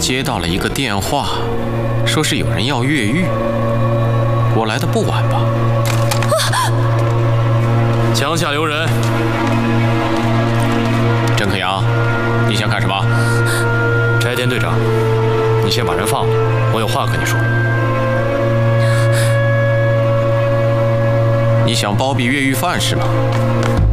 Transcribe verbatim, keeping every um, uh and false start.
接到了一个电话，说是有人要越狱。我来的不晚吧？ 枪下留人。 郑克阳，你想干什么？ 柴田队长，你先把人放了，我有话跟你说。 你想包庇越狱犯是吗？